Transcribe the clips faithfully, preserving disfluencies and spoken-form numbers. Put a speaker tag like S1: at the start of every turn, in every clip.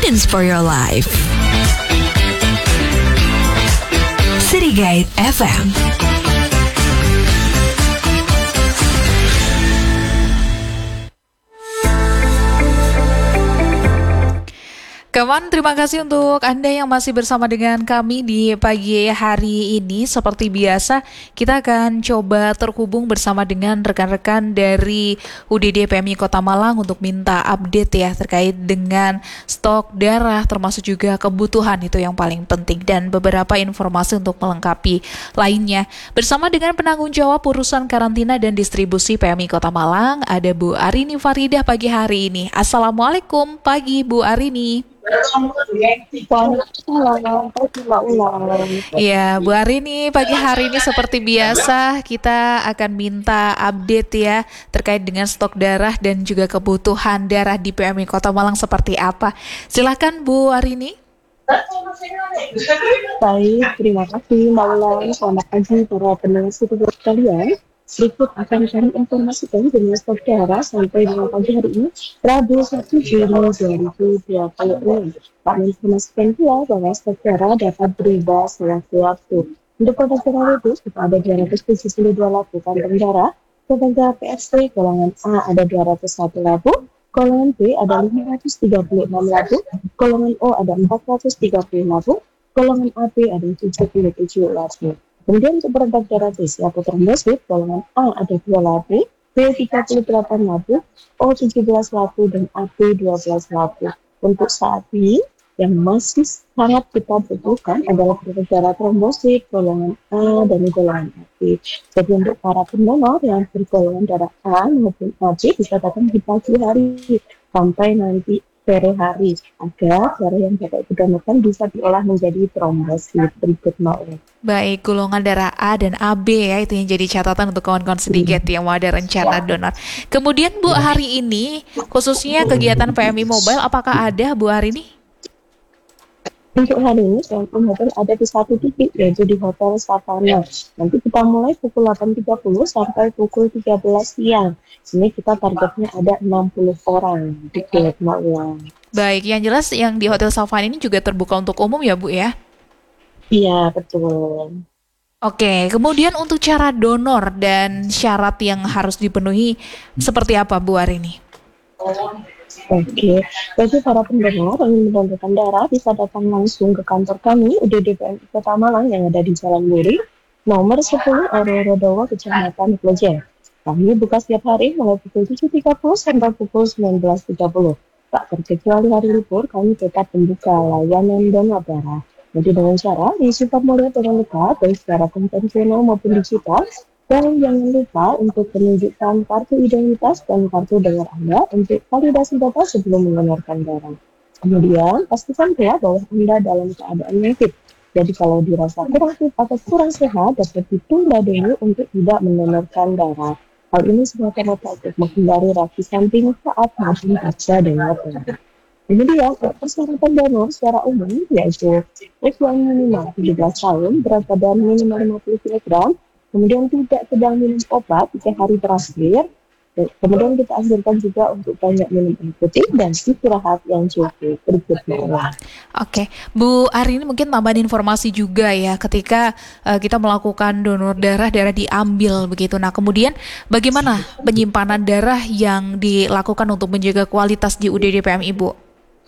S1: Guidance for your life. City Guide F M.
S2: Kawan, terima kasih untuk Anda yang masih bersama dengan kami di pagi hari ini. Seperti biasa, kita akan coba terhubung bersama dengan rekan-rekan dari U D D P M I Kota Malang untuk minta update ya terkait dengan stok darah, termasuk juga kebutuhan itu yang paling penting, dan beberapa informasi untuk melengkapi lainnya. Bersama dengan penanggung jawab urusan karantina dan distribusi P M I Kota Malang, ada Bu Arini Faridah pagi hari ini. Assalamualaikum pagi Bu Arini. Ya, Bu Arini, pagi hari ini seperti biasa kita akan minta update ya terkait dengan stok darah dan juga kebutuhan darah di P M I Kota Malang seperti apa. Silakan Bu Arini.
S3: Baik, terima kasih Mbak Ulan. Selamat pagi para pendengar setia sekalian. Berikut akan kami informasikan dengan stok darah sampai dengan pagi hari ini, Rabu satu Juli dua ribu dua puluh enam. Kami informasikan pula bahwa stok darah dapat berubah sewaktu-waktu. Untuk produk darah itu, kita ada dua ratus tujuh puluh dua labu kantong darah, produk P S T golongan A ada dua ratus satu labu, golongan B ada lima ratus tiga puluh enam labu, golongan O ada empat ratus tiga puluh labu, golongan A B ada tujuh puluh tujuh labu. Kemudian untuk produk darah T C atau trombosit, golongan A ada dua labu, B tiga puluh delapan labu, O tujuh belas labu, dan A B dua belas labu. Untuk saat ini, yang masih sangat kita butuhkan adalah produk darah trombosit, golongan A dan golongan A B. Jadi untuk para pendonor yang bergolongan darah A maupun A B bisa datang di pagi hari sampai nanti sore hari agar darah yang dapat didonorkan bisa diolah menjadi trombosit berikut mau.
S2: Baik, golongan darah A dan A B ya, itu yang jadi catatan untuk kawan-kawan sedikit hmm. yang mau ada rencana donor. Kemudian Bu, hari ini khususnya kegiatan P M I Mobile apakah ada Bu hari ini?
S3: Untuk hari ini, P M I Mobile ada di satu titik, yaitu di Hotel Savana. Nanti kita mulai pukul delapan tiga puluh sampai pukul tiga belas siang. Sini kita targetnya ada enam puluh orang. Tiket ulang.
S2: Baik, yang jelas yang di Hotel Savana ini juga terbuka untuk umum ya Bu ya?
S3: Iya, betul.
S2: Oke, kemudian untuk cara donor dan syarat yang harus dipenuhi seperti apa Bu hari ini?
S3: Oke, bagi para pendonor yang ingin mendonorkan darah bisa datang langsung ke kantor kami U D D P M I Kota Malang yang ada di Jalan Buri, nomor sepuluh R W Rodowo, Kecamatan Klojen. Kami buka setiap hari mulai pukul tujuh tiga puluh sampai pukul sembilan belas tiga puluh. Tak terkecuali hari libur, kami tetap membuka layanan donor darah. Jadi dengan cara isi formulir dengan lengkap baik secara konvensional maupun digital. Dan jangan lupa untuk menunjukkan kartu identitas dan kartu donor Anda untuk validasi data sebelum mendonorkan darah. Kemudian, pastikan pula bahwa Anda dalam keadaan yang fit. Jadi kalau dirasa kurang fit atau kurang sehat, dapat ditunda dulu untuk tidak mendonorkan darah. Hal ini sebagai cara untuk menghindari reaksi samping saat masih pasca donor darah. Kemudian, persyaratan donor secara umum yaitu usia minimal tujuh belas tahun, berat badan minimal lima puluh kilogram, kemudian tidak sedang minum obat tiga hari terakhir. Kemudian kita anjurkan juga untuk banyak minum air putih dan istirahat yang cukup. Berikutnya.
S2: Oke, Bu Ari, ini mungkin tambahan informasi juga ya ketika uh, kita melakukan donor darah, darah diambil begitu. Nah, kemudian bagaimana penyimpanan darah yang dilakukan untuk menjaga kualitas di U D D P M I, Bu?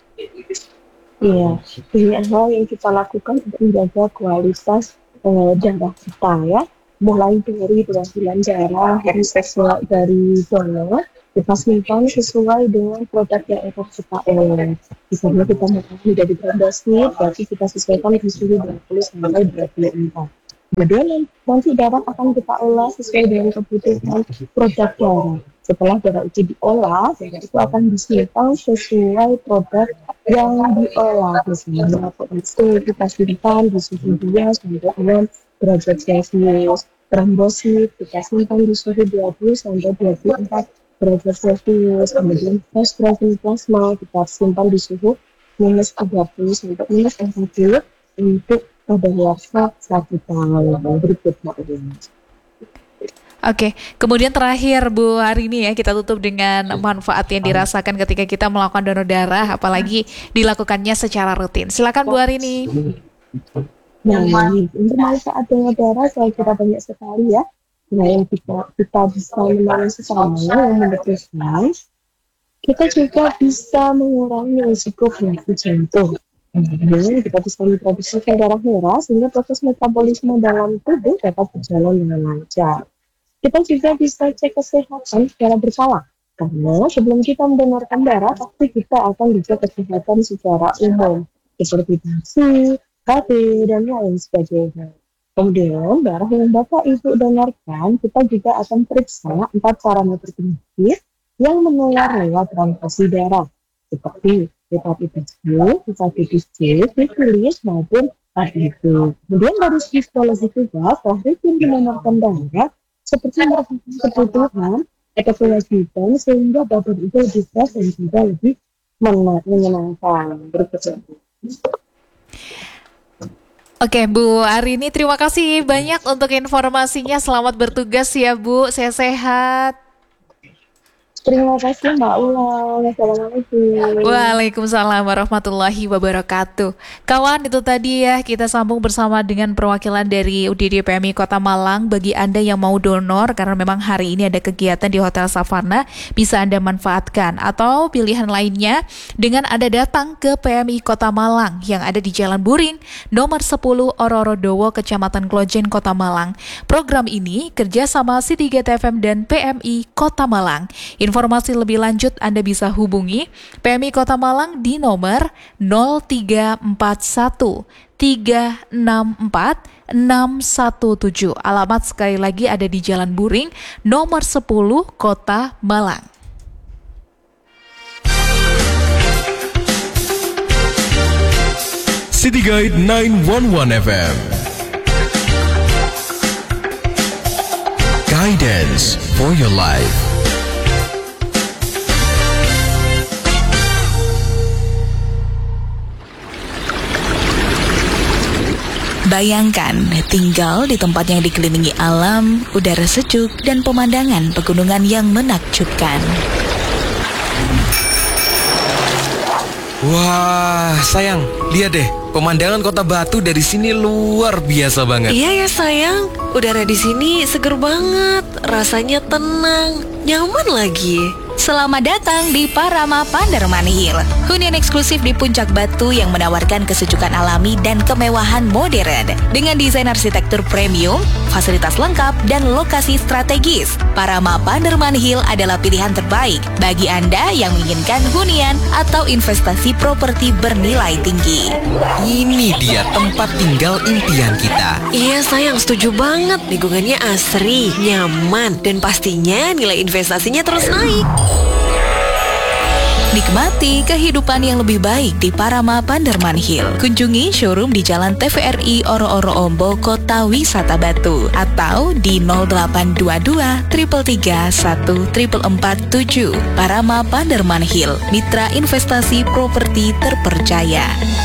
S3: Iya, ini hal yang kita lakukan untuk menjaga kualitas uh, darah kita ya. Mulai dari pengambilan darah harus sesuai dari donor, kita simpan sesuai dengan produk yang akan kita olah. Misalnya kita mulai dari trombosit, berarti kita sesuaikan di suhu dua puluh sampai dua puluh empat. Kemudian nanti darah akan kita olah sesuai dengan kebutuhan produk darah. Setelah darah itu diolah, darah itu akan disimpan sesuai produk yang diolah. Misalnya itu kita simpan di suhu dua sampai enam derajat Celcius. Trombosit kita simpan di suhu dua puluh sampai dua puluh empat derajat Celcius. Kemudian plasma plasma kita simpan di suhu minus tiga puluh sampai minus empat puluh untuk kadaluarsa satu tahun. Berikutnya ini.
S2: Oke, kemudian terakhir Bu Arini ya, kita tutup dengan manfaat yang dirasakan ketika kita melakukan donor darah, apalagi dilakukannya secara rutin. Silakan Bu Arini.
S3: Nah, untuk manfaat donor darah saya kira banyak sekali ya. Nah, yang kita, kita bisa menolong sesama yang membutuhkan, kita juga bisa mengurangi risiko penyakit jantung. Kemudian kita bisa memproduksikan darah merah sehingga proses metabolisme dalam tubuh dapat berjalan dengan lancar. Kita juga bisa cek kesehatan secara berkala, karena sebelum kita mendonorkan darah, pasti kita akan dicek kesehatan secara umum, seperti tensi, K B, dan lain sebagainya. Kemudian, darah yang Bapak Ibu donorkan, kita juga akan periksa empat parameter penyakit yang menular lewat transfusi darah, seperti hepatitis B, hepatitis C, sifilis, maupun H I V. Kemudian dari segi psikologi juga, setelah rutin mendonorkan darah, seperti merupakan kebutuhan atau kewajiban sehingga badan itu lebih fresh dan juga lebih menyenangkan. Berikutnya.
S2: Oke Bu Arini, terima kasih banyak untuk informasinya. Selamat bertugas ya Bu, sehat-sehat.
S3: Terima kasih Mbak Ula. Wassalamualaikum.
S2: Waalaikumsalam warahmatullahi wabarakatuh. Kawan, itu tadi ya, kita sambung bersama dengan perwakilan dari U D D P M I Kota Malang. Bagi Anda yang mau donor, karena memang hari ini ada kegiatan di Hotel Savana, bisa Anda manfaatkan. Atau pilihan lainnya dengan Anda datang ke P M I Kota Malang yang ada di Jalan Buring, nomor sepuluh Ororodowo, Kecamatan Klojen, Kota Malang. Program ini kerjasama C tiga T F M dan P M I Kota Malang. Informasi lebih lanjut Anda bisa hubungi P M I Kota Malang di nomor nol tiga empat satu tiga enam empat enam satu tujuh. Alamat sekali lagi ada di Jalan Buring, nomor sepuluh, Kota Malang.
S4: City Guide sembilan satu satu F M. Guidance for your life.
S1: Bayangkan tinggal di tempat yang dikelilingi alam, udara sejuk, dan pemandangan pegunungan yang menakjubkan.
S5: Wah, sayang, lihat deh, pemandangan Kota Batu dari sini luar biasa banget.
S6: Iya ya sayang, udara di sini seger banget, rasanya tenang, nyaman lagi.
S1: Selamat datang di Parama Panderman Hill, hunian eksklusif di Puncak Batu yang menawarkan kesejukan alami dan kemewahan modern. Dengan desain arsitektur premium, fasilitas lengkap, dan lokasi strategis, Parama Panderman Hill adalah pilihan terbaik bagi Anda yang menginginkan hunian atau investasi properti bernilai tinggi.
S5: Ini dia tempat tinggal impian kita.
S6: Iya sayang, setuju banget. Lingkungannya asri, nyaman, dan pastinya nilai investasinya terus naik.
S1: Nikmati kehidupan yang lebih baik di Parama Panderman Hill. Kunjungi showroom di Jalan T V R I Oro-Oro Ombo, Kota Wisata Batu, atau di nol delapan dua dua tiga tiga satu empat empat tujuh. Parama Panderman Hill, mitra investasi properti terpercaya.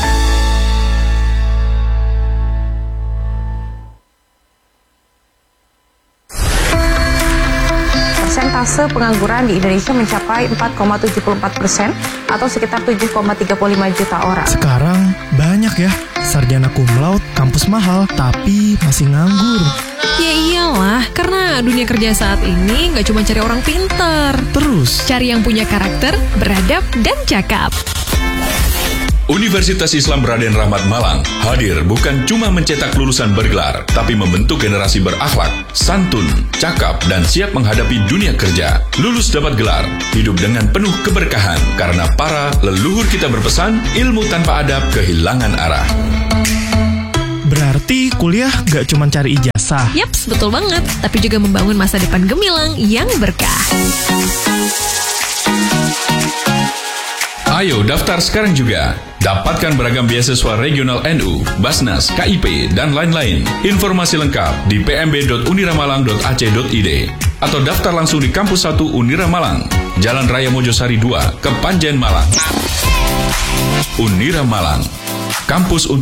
S7: Persentase pengangguran di Indonesia mencapai empat koma tujuh empat persen atau sekitar tujuh koma tiga lima juta orang.
S8: Sekarang banyak ya sarjana cum laude, kampus mahal, tapi masih nganggur.
S9: Ya iyalah, karena dunia kerja saat ini nggak cuma cari orang pintar,
S8: Terus
S9: cari yang punya karakter, beradab, dan cakap.
S10: Universitas Islam Raden Rahmat Malang hadir bukan cuma mencetak lulusan bergelar, tapi membentuk generasi berakhlak, santun, cakap, dan siap menghadapi dunia kerja. Lulus dapat gelar, hidup dengan penuh keberkahan, karena para leluhur kita berpesan, ilmu tanpa adab kehilangan arah.
S8: berarti kuliah gak cuma cari ijazah.
S9: Yaps, betul banget, tapi juga membangun masa depan gemilang yang berkah.
S10: Ayo daftar sekarang juga. Dapatkan beragam beasiswa regional N U, Basnas, K I P, dan lain-lain. Informasi lengkap di p m b dot uniramalang dot a c dot i d atau daftar langsung di Kampus satu Unira Malang, Jalan Raya Mojosari dua, Kepanjen Malang. Unira Malang, kampus untuk